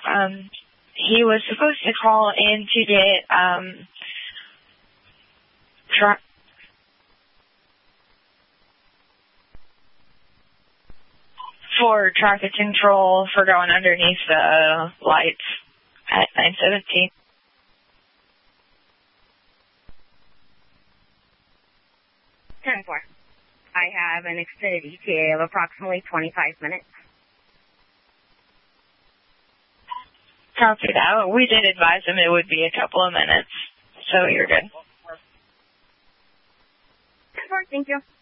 he was supposed to call in to get for traffic control for going underneath the lights at 917. I have an extended ETA of approximately 25 minutes. Copy that. We did advise him it would be a couple of minutes, so you're good. Thank you.